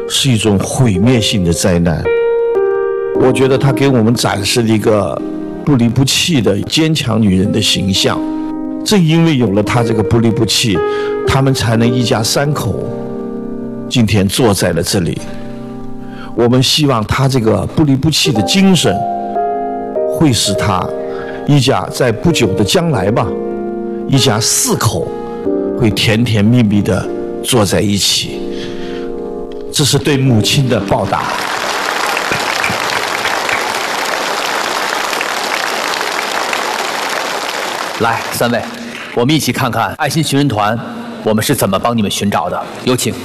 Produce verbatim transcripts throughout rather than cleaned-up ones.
是一种毁灭性的灾难。我觉得她给我们展示了一个不离不弃的坚强女人的形象。正因为有了她这个不离不弃，他们才能一家三口今天坐在了这里。我们希望她这个不离不弃的精神会使她一家在不久的将来吧，一家四口会甜甜蜜蜜地坐在一起，这是对母亲的报答。 来，三位，我们一起看看爱心寻人团我们是怎么帮你们寻找的，有请。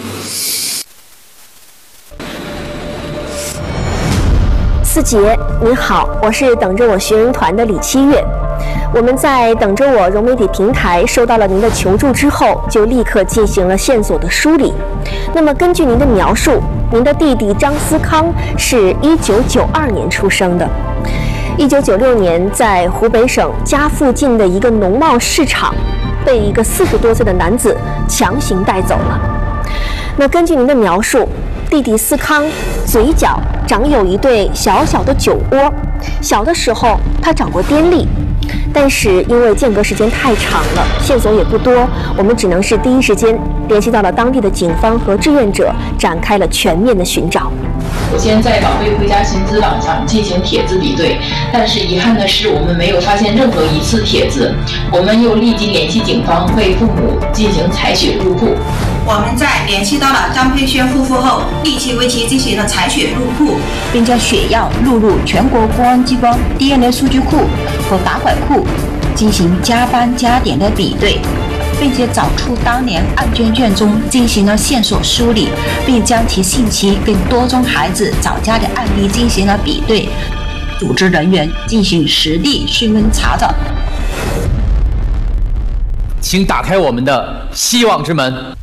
四姐你好，我是等着我寻人团的李七月。我们在等着我融媒体平台收到了您的求助之后，就立刻进行了线索的梳理。那么根据您的描述，您的弟弟张思康是一九九二年出生的，一九九六年在湖北省家附近的一个农贸市场被一个四十多岁的男子强行带走了。那根据您的描述，弟弟思康嘴角长有一对小小的酒窝，小的时候他长过癫痫，但是因为间隔时间太长了，线索也不多，我们只能是第一时间联系到了当地的警方和志愿者，展开了全面的寻找。 首先在宝贝回家寻资网上进行帖子比对，但是遗憾的是我们没有发现任何一次帖子。我们又立即联系警方为父母进行采血入库。 我们在联系到了张佩轩夫妇后，立即为其进行了采血入库， 并将血样录入全国公安机关 D N A 数据库和打拐库，进行加班加点的比对，并且找出当年案卷卷中进行了线索梳理，并将其信息跟多宗孩子早家的案例进行了比对，组织人员进行实地询问查找。 请打开我们的希望之门。